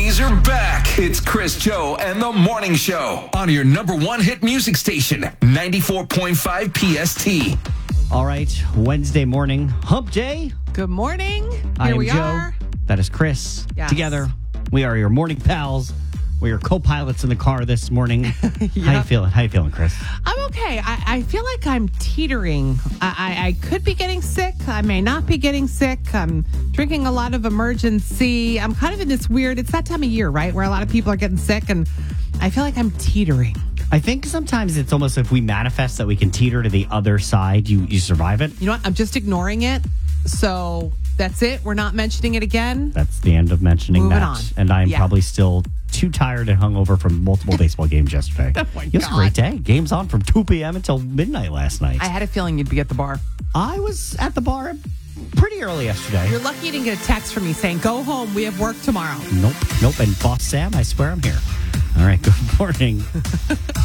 Weekdays are back. It's Chris, Joe, and the Morning Show on your number one hit music station, 94.5 PST. All right, Wednesday morning, hump day. Good morning. I Here am we Joe. are. That is Chris. Yes. Together, we are your morning pals. We're your co-pilots in the car this morning. How you feeling? How you feeling, Chris? I'm okay. I feel like I'm teetering. I could be getting sick. I may not be getting sick. I'm drinking a lot of Emergency. I'm kind of in this weird, it's that time of year, right? Where a lot of people are getting sick, and I feel like I'm teetering. I think sometimes it's almost if we manifest that we can teeter to the other side, you survive it. You know what? I'm just ignoring it. So that's it. We're not mentioning it again. That's the end of mentioning Moving that. on. And I'm Yeah. probably still too tired and hungover from multiple baseball games yesterday. Oh my It was a God. great day. Games on from 2 p.m. until midnight last night. I had a feeling you'd be at the bar. I was at the bar pretty early yesterday. You're lucky you didn't get a text from me saying, go home. We have work tomorrow. Nope. And Boss Sam, I swear I'm here. All right, good morning.